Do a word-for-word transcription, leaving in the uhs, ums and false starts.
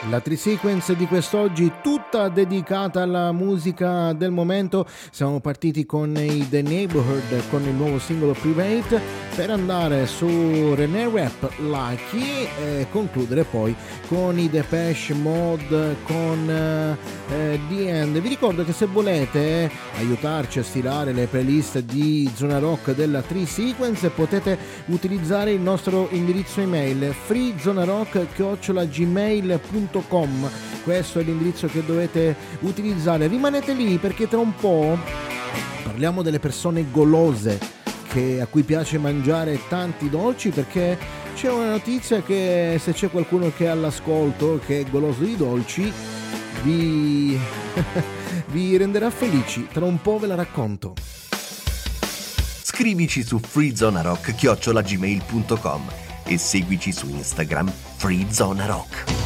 La Tri-Sequence di quest'oggi tutta dedicata alla musica del momento. Siamo partiti con i The Neighborhood con il nuovo singolo Private per andare su René Rap Lucky e concludere poi con i Depeche Mode con eh, The End. Vi ricordo che se volete aiutarci a stilare le playlist di Zona Rock della Tri-Sequence potete utilizzare il nostro indirizzo email freezonarock chiocciola gmail punto com. Questo è l'indirizzo che dovete utilizzare. Rimanete lì perché tra un po' parliamo delle persone golose che, a cui piace mangiare tanti dolci, perché c'è una notizia che se c'è qualcuno che è all'ascolto che è goloso di dolci vi, vi renderà felici. Tra un po' ve la racconto. Scrivici su freezonarock chiocciola gmail punto com e seguici su Instagram freezonarock.